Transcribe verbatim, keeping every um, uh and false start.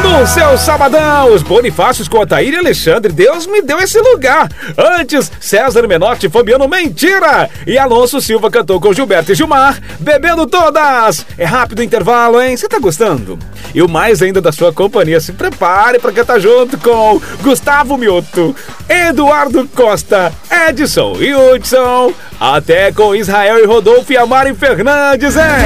No seu sabadão, os Bonifácios com Otair e Alexandre, Deus me deu esse lugar. Antes, César Menotti, Fabiano Mentira. E Alonso Silva cantou com Gilberto e Gilmar, Bebendo Todas. É rápido o intervalo, hein? Você tá gostando? E o mais ainda da sua companhia, se prepare para cantar junto com Gustavo Mioto, Eduardo Costa, Edson e Hudson. Até com Israel e Rodolfo e a Mari Fernandes, hein?